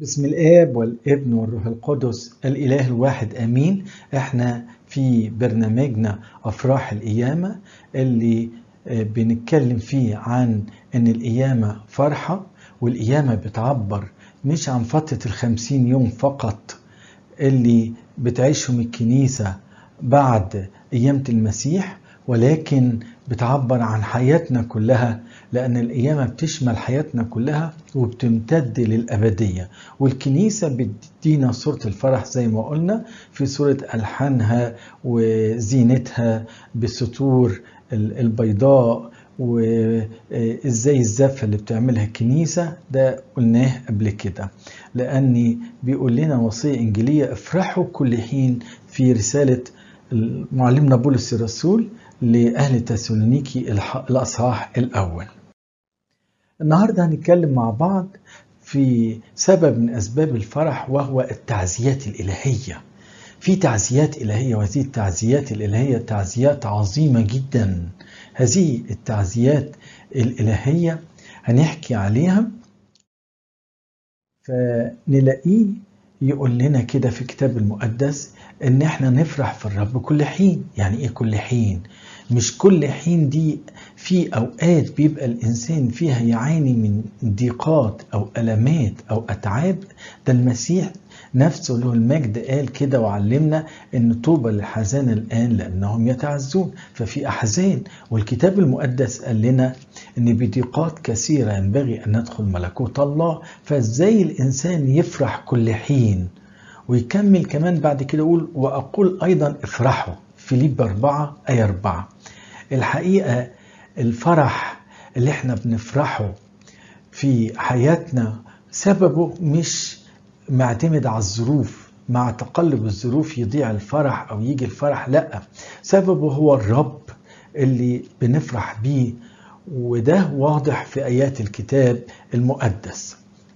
بسم الآب والابن والروح القدس الإله الواحد آمين. احنا في برنامجنا أفراح القيامة اللي بنتكلم فيه عن إن القيامة فرحة، والقيامة بتعبر مش عن فترة 50 يوم فقط اللي بتعيشهم الكنيسة بعد قيامة المسيح، ولكن بتعبر عن حياتنا كلها، لأن القيامة بتشمل حياتنا كلها وبتمتد للأبدية. والكنيسة بتدينا صورة الفرح زي ما قلنا في صورة ألحانها وزينتها بالسطور البيضاء، وإزاي الزفة اللي بتعملها الكنيسة ده قلناه قبل كده، لأني بيقول لنا وصية إنجيلية: افرحوا كل حين، في رسالة معلمنا بولس الرسول لأهل تسالونيكي الأصحاح الأول. النهاردة هنتكلم مع بعض في سبب من أسباب الفرح، وهو التعزيات الإلهية. في تعزيات إلهية، وهذه التعزيات الإلهية تعزيات عظيمة جدا. هذه التعزيات الإلهية هنحكي عليها، فنلاقيه يقول لنا كده في الكتاب المقدس ان احنا نفرح في الرب كل حين. يعني ايه كل حين؟ مش كل حين دي في اوقات بيبقى الانسان فيها يعاني من ضيقات او المات او اتعاب. ده المسيح نفسه له المجد قال كده وعلمنا ان طوبى للحزان الان لانهم يتعزون. ففي احزان، والكتاب المقدس قال لنا ان بضيقات كثيره ينبغي ان ندخل ملكوت الله. فازاي الانسان يفرح كل حين؟ ويكمل كمان بعد كده يقول: واقول ايضا افرحوا. فيليب 4 آية 4. الحقيقه الفرح اللي احنا بنفرحه في حياتنا سببه مش معتمد على الظروف، مع تقلب الظروف يضيع الفرح او يجي الفرح، لا، سببه هو الرب اللي بنفرح بيه، وده واضح في آيات الكتاب المقدس.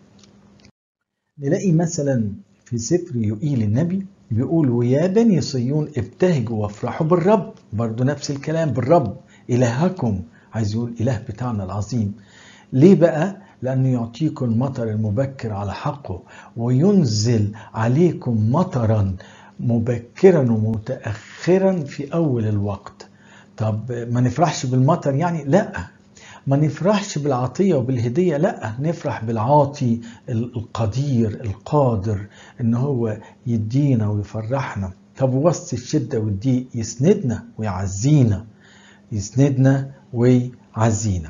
نلاقي مثلا في سفر يوئيل النبي بيقول: ويا بني صيون ابتهجوا وافرحوا بالرب. برضو نفس الكلام، بالرب إلهكم، عايز يقول إله بتاعنا العظيم. ليه بقى؟ لأنه يعطيكم المطر المبكر على حقه، وينزل عليكم مطرا مبكرا ومتأخرا في أول الوقت. طب ما نفرحش بالمطر يعني؟ لا، ما نفرحش بالعطية وبالهدية، لا، نفرح بالعاطي القدير القادر ان هو يدينا ويفرحنا. طب وسط الشدة والضيق يسندنا ويعزينا، يسندنا ويعزينا.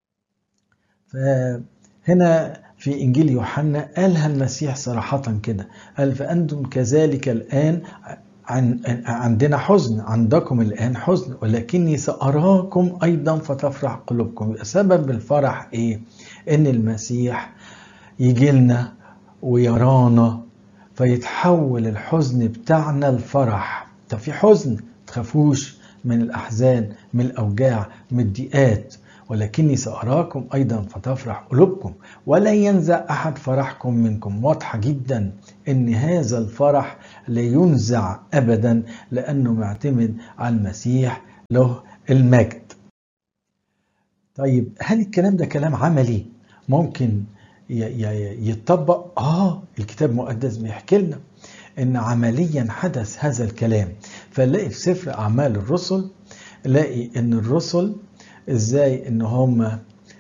فهنا في إنجيل يوحنا قالها المسيح صراحة كده، قال: فأنتم كذلك الآن عندنا حزن، عندكم الآن حزن، ولكني سأراكم أيضا فتفرح قلوبكم. سبب الفرح إيه؟ إن المسيح يجي لنا ويرانا فيتحول الحزن بتاعنا لفرح. طب في حزن، تخافوش من الأحزان، من الأوجاع، من الضيقات، ولكني سأراكم أيضا فتفرح قلوبكم ولا ينزع أحد فرحكم منكم. واضحة جدا إن هذا الفرح لا ينزع أبدا، لأنه معتمد على المسيح له المجد. طيب هل الكلام ده كلام عملي ممكن يتطبق؟ الكتاب المقدس بيحكي لنا إن عمليا حدث هذا الكلام. فنلاقي في سفر أعمال الرسل، نلاقي إن الرسل ازاي ان هم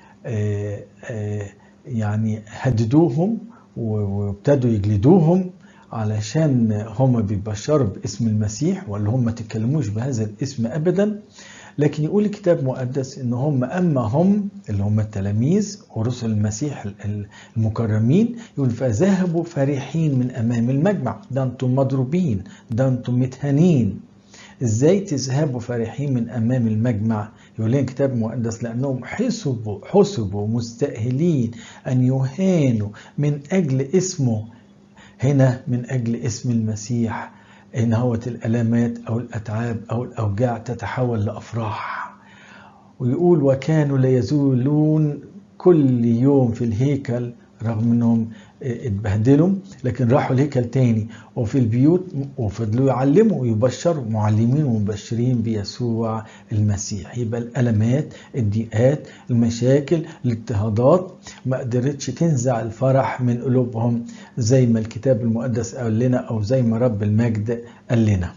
يعني هددوهم وابتدوا يجلدوهم علشان هم بيبشروا باسم المسيح، ولا هم ما تكلموش بهذا الاسم ابدا. لكن يقول الكتاب المقدس ان هم اما هم اللي هم التلاميذ ورسل المسيح المكرمين، يقول: فذهبوا فرحين من امام المجمع. ده انتم مضروبين، ده انتم متهانين، ازاي تذهبوا فرحين من امام المجمع؟ يقول لنا الكتاب المقدس: لانهم حسبوا مستأهلين ان يهانوا من اجل اسمه. هنا من اجل اسم المسيح، ان هو الالامات او الاتعاب او الاوجاع تتحول لافراح. ويقول: وكانوا لا يزولون كل يوم في الهيكل رغم انهم اتبهدلوا، لكن راحوا الهيكل تاني وفي البيوت وفضلوا يعلموا ويبشروا، معلمين ومبشرين بيسوع المسيح. يبقى الألمات، الضيقات، المشاكل، الاضطهادات ما قدرتش تنزع الفرح من قلوبهم زي ما الكتاب المقدس قال لنا، أو زي ما رب المجد قال لنا.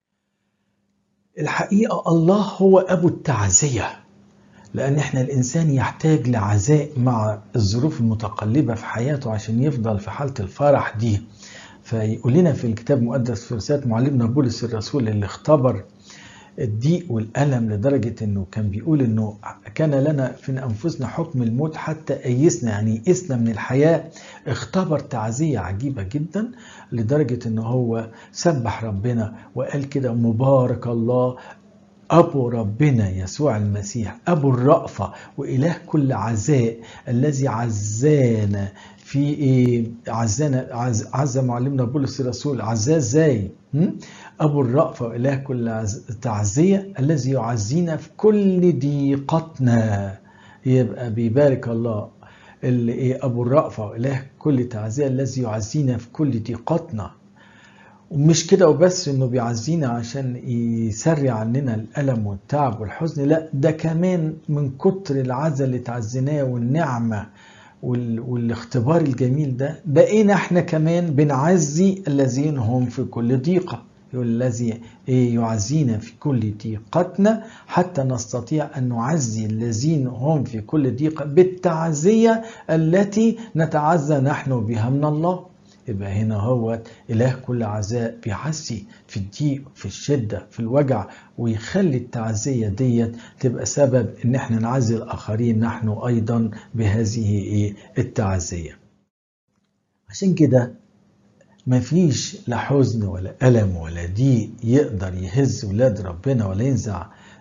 الحقيقة الله هو أبو التعزية، لأن إحنا الإنسان يحتاج لعزاء مع الظروف المتقلبة في حياته عشان يفضل في حالة الفرح دي. فيقول لنا في الكتاب المقدس في رسالة معلمنا بولس الرسول اللي اختبر الضيق والألم لدرجة إنه كان بيقول إنه كان لنا في أنفسنا حكم الموت حتى أيسنا، يعني يئسنا من الحياة. اختبر تعزية عجيبة جدا لدرجة إنه هو سبح ربنا وقال كده: مبارك الله أبو ربنا يسوع المسيح، أبو الرأفة وإله كل عزاء، الذي عزانا في إيه؟ عز معلمنا بولس الرسول. عزاه إزاي؟ أبو الرأفة وإله كل تعزية، الذي يعزينا في كل ضيقتنا. يبقى بيبارك الله اللي إيه؟ أبو الرأفة وإله كل تعزية، الذي يعزينا في كل ضيقتنا. ومش كده وبس انه بيعزينا عشان يسرع عننا الألم والتعب والحزن، لا، ده كمان من كتر العزة اللي تعزيناه والنعمة والاختبار الجميل ده، بقينا احنا كمان بنعزي الذين هم في كل ضيقة. يقول الذي يعزينا في كل ضيقتنا حتى نستطيع أن نعزي الذين هم في كل ضيقة بالتعزية التي نتعزى نحن بها من الله. يبقى هنا هو إله كل عزاء بيعزي في الضيق، في الشدة، في الوجع، ويخلي التعزية ديت تبقى سبب ان احنا نعزي الآخرين نحن أيضا بهذه التعزية. عشان كده مفيش لا حزن ولا ألم ولا ضيق يقدر يهز ولاد ربنا ولا ينزع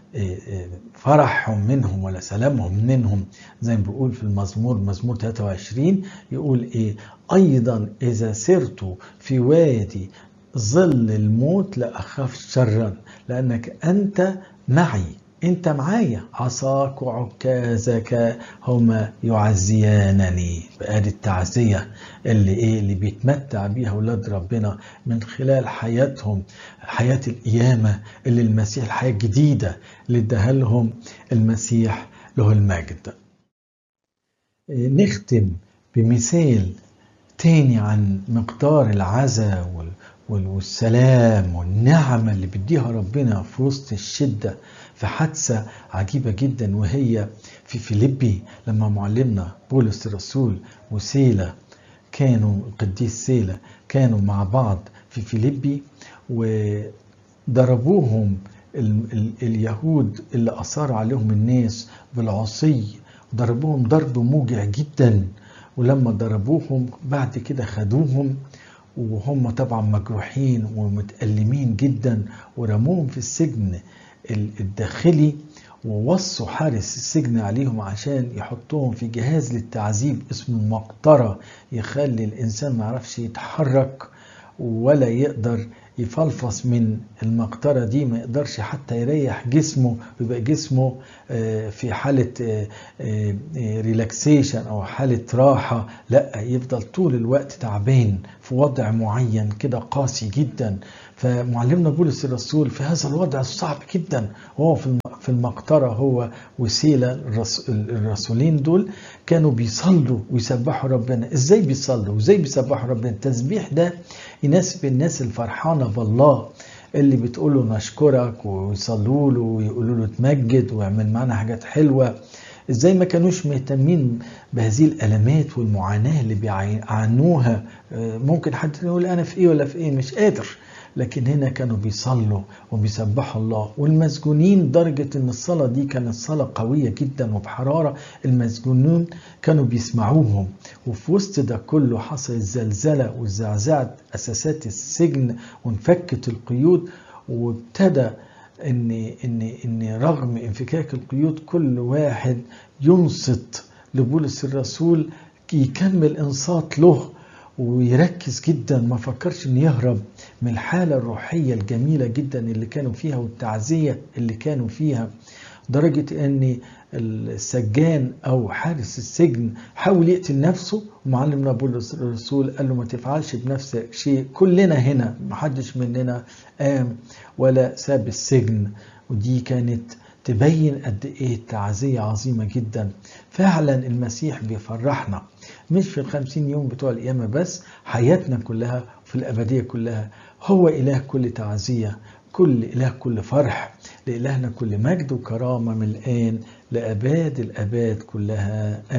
فرحهم منهم ولا سلامهم منهم. زي ما بيقول في المزمور، مزمور 23، يقول ايه؟ ايضا اذا سرت في وادي ظل الموت لا اخاف شرا، لانك انت معي، انت معايا، عصاك وعكازك هما يعزيانني. بقى التعزية اللي بيتمتع بيها اولاد ربنا من خلال حياتهم، حياة القيامة اللي المسيح، الحياة الجديدة اللي اداها لهم المسيح له المجد. نختم بمثال تاني عن مقدار العزاء والسلام والنعمة اللي بيديها ربنا في وسط الشدة، في حادثة عجيبة جدا، وهي في فيليبي لما معلمنا بولس الرسول وسيلة، كانوا القديس سيلة كانوا مع بعض في فيليبي، وضربوهم اليهود اللي أثار عليهم الناس بالعصي، ضربوهم ضرب موجع جدا. ولما ضربوهم بعد كده خدوهم وهم طبعا مجروحين ومتألمين جدا، ورموهم في السجن الداخلي، ووصوا حارس السجن عليهم عشان يحطوهم في جهاز للتعذيب اسمه مقطرة، يخلي الإنسان ما يعرفش يتحرك ولا يقدر يفلفص من المقطرة دي، ما يقدرش حتى يريح جسمه، ويبقى جسمه في حالة ريلاكسيشن أو حالة راحة، لا، يفضل طول الوقت تعبان في وضع معين كده قاسي جدا. فمعلمنا بولس الرسول في هذا الوضع الصعب جدا، وهو في المقطرة، هو وسيلة الرسولين دول كانوا بيصلوا ويسبحوا ربنا. ازاي بيصلوا وازاي بيسبحوا ربنا؟ التسبيح ده يناسب الناس الفرحانة بالله، اللي بتقوله نشكرك ويصلوا له ويقولوا له تمجد ويعمل معنا حاجات حلوة. ازاي ما كانوش مهتمين بهذه الألمات والمعاناة اللي بيعانوها؟ ممكن حد يقول أنا في إيه ولا في إيه، مش قادر، لكن هنا كانوا بيصلوا وبيسبحوا الله. والمسجونين، درجة ان الصلاة دي كانت صلاة قوية جدا وبحرارة، المسجونون كانوا بيسمعوهم. وفي وسط ده كله حصل الزلزلة وزعزعت أساسات السجن وانفكت القيود، وابتدى ان رغم انفكاك القيود كل واحد ينصت لبولس الرسول، يكمل انصات له ويركز جدا، ما فكرش ان يهرب من الحالة الروحية الجميلة جدا اللي كانوا فيها والتعزية اللي كانوا فيها. درجة ان السجان او حارس السجن حاول يقتل نفسه، ومعلمنا بولس الرسول قال له ما تفعلش بنفسك شيء، كلنا هنا محدش مننا قام ولا ساب السجن. ودي كانت تبين قد ايه التعزية عظيمة جدا. فعلا المسيح بيفرحنا مش في 50 يوم بتوع القيامة بس، حياتنا كلها في الأبدية كلها. هو إله كل تعزية، كل إله كل فرح. لإلهنا كل مجد وكرامة من الآن لأباد الأباد كلها.